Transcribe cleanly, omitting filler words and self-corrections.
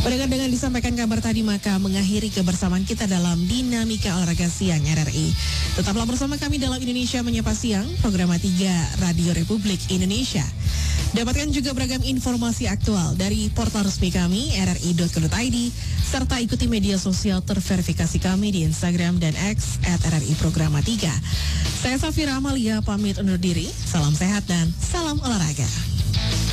Pendengar, dengan disampaikan kabar tadi, maka mengakhiri kebersamaan kita dalam Dinamika Olahraga Siang RRI. Tetaplah bersama kami dalam Indonesia Menyapa Siang, program 3 Radio Republik Indonesia. Dapatkan juga beragam informasi aktual dari portal resmi kami, rri.co.id, serta ikuti media sosial terverifikasi kami di Instagram dan X @RRI Programa 3. Saya Safira Amalia pamit undur diri, salam sehat dan salam olahraga.